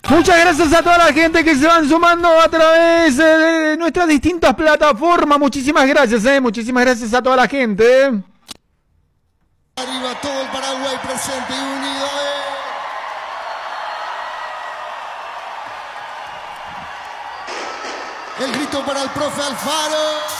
Muchas gracias a toda la gente que se van sumando a través de nuestras distintas plataformas. Muchísimas gracias, muchísimas gracias a toda la gente. Arriba todo el Paraguay presente y unido. El grito para el profe Alfaro.